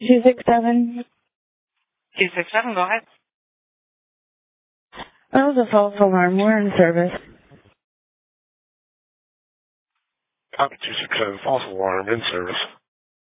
267. 267, go ahead. That was a false alarm. We're in service. Copy 267, false alarm, in service.